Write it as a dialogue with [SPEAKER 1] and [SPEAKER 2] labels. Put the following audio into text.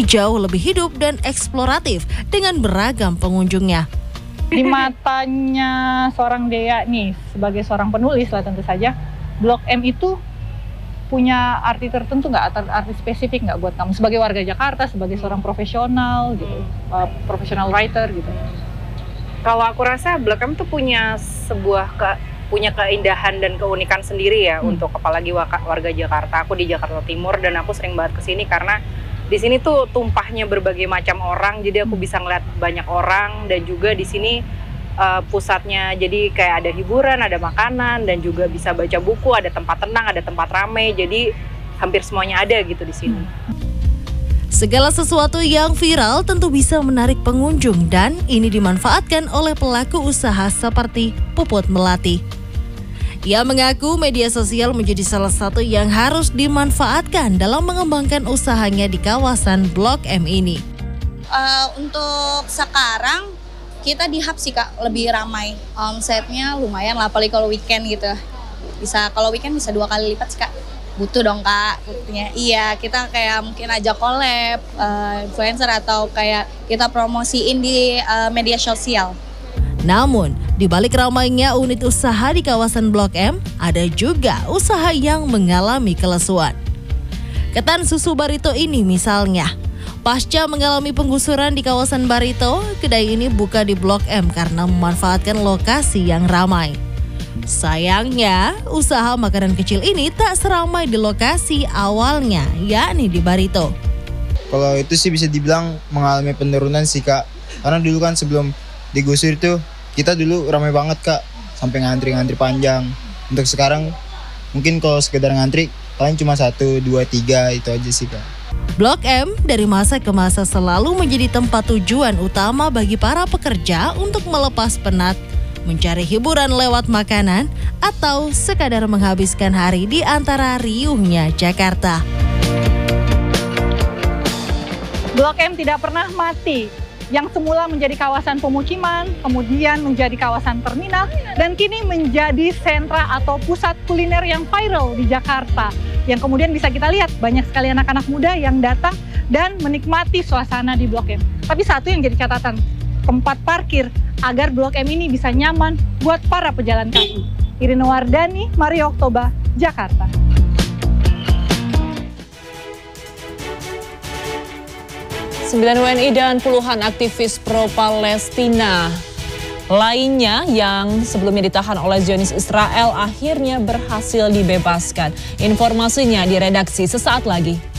[SPEAKER 1] jauh lebih hidup dan eksploratif dengan beragam pengunjungnya.
[SPEAKER 2] Di matanya seorang Dea nih, sebagai seorang penulis lah tentu saja, Blok M itu punya arti tertentu nggak, atau arti spesifik nggak buat kamu sebagai warga Jakarta, sebagai seorang profesional gitu, profesional writer gitu?
[SPEAKER 3] Kalau aku rasa Blok M tuh punya punya keindahan dan keunikan sendiri ya untuk apalagi warga Jakarta. Aku di Jakarta Timur dan aku sering banget kesini karena di sini tuh tumpahnya berbagai macam orang, jadi aku bisa ngeliat banyak orang dan juga di sini pusatnya jadi kayak ada hiburan, ada makanan dan juga bisa baca buku, ada tempat tenang, ada tempat ramai, jadi hampir semuanya ada gitu di sini.
[SPEAKER 1] Segala sesuatu yang viral tentu bisa menarik pengunjung dan ini dimanfaatkan oleh pelaku usaha seperti Puput Melati. Ia mengaku media sosial menjadi salah satu yang harus dimanfaatkan dalam mengembangkan usahanya di kawasan Blok M ini.
[SPEAKER 4] Untuk sekarang kita di hub sih Kak, lebih ramai. Omsetnya lumayan lah, apalagi kalau weekend gitu. Kalau weekend bisa 2 kali lipat sih Kak. Butuh dong Kak, buktinya. Iya, kita kayak mungkin ajak collab, influencer atau kayak kita promosiin di media sosial.
[SPEAKER 1] Namun, di balik ramainya unit usaha di kawasan Blok M, ada juga usaha yang mengalami kelesuan. Ketan susu Barito ini misalnya. Pasca mengalami penggusuran di kawasan Barito, kedai ini buka di Blok M karena memanfaatkan lokasi yang ramai. Sayangnya, usaha makanan kecil ini tak seramai di lokasi awalnya, yakni di Barito.
[SPEAKER 5] Kalau itu sih bisa dibilang mengalami penurunan sih Kak. Karena dulu kan sebelum digusur itu, kita dulu ramai banget Kak. Sampai ngantri panjang. Untuk sekarang, mungkin kalau sekedar ngantri, paling cuma 1, 2, 3 itu aja sih Kak.
[SPEAKER 1] Blok M dari masa ke masa selalu menjadi tempat tujuan utama bagi para pekerja untuk melepas penat, mencari hiburan lewat makanan, atau sekadar menghabiskan hari di antara riuhnya Jakarta.
[SPEAKER 2] Blok M tidak pernah mati. Yang semula menjadi kawasan pemukiman, kemudian menjadi kawasan terminal, dan kini menjadi sentra atau pusat kuliner yang viral di Jakarta. Yang kemudian bisa kita lihat banyak sekali anak-anak muda yang datang dan menikmati suasana di Blok M. Tapi satu yang jadi catatan, tempat parkir agar Blok M ini bisa nyaman buat para pejalan kaki. Irina Wardani, Mario Oktober, Jakarta.
[SPEAKER 6] 9 WNI dan puluhan aktivis pro-Palestina lainnya yang sebelumnya ditahan oleh Zionis Israel akhirnya berhasil dibebaskan. Informasinya di redaksi sesaat lagi.